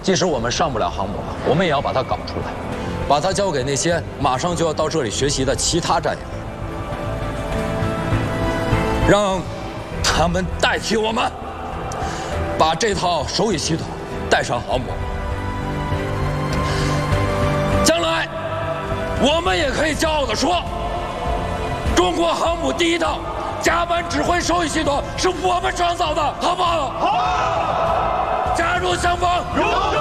即使我们上不了航母了，我们也要把它搞出来，把它交给那些马上就要到这里学习的其他战友，让他们代替我们，把这套手语系统带上航母。将来，我们也可以骄傲地说，中国航母第一套甲板指挥手语系统是我们创造的，好不好？好！加入上方，